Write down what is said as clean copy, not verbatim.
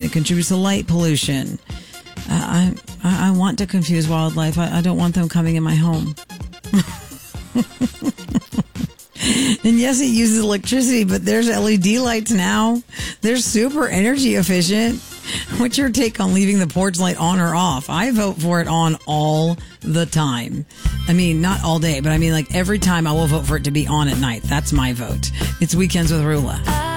It contributes to light pollution. I want to confuse wildlife. I don't want them coming in my home. And yes, it uses electricity, but there's LED lights now. They're super energy efficient. What's your take on leaving the porch light on or off? I vote for it on all the time. I mean, not all day, but I mean, like every time I will vote for it to be on at night. That's my vote. It's Weekends with Rula.